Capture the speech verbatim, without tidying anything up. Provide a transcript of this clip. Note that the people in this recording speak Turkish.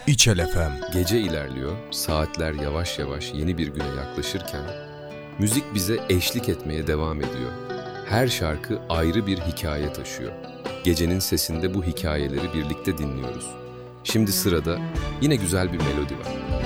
İçel F M. Gece ilerliyor, saatler yavaş yavaş yeni bir güne yaklaşırken müzik bize eşlik etmeye devam ediyor. Her şarkı ayrı bir hikaye taşıyor. Gecenin sesinde bu hikayeleri birlikte dinliyoruz. Şimdi sırada yine güzel bir melodi var.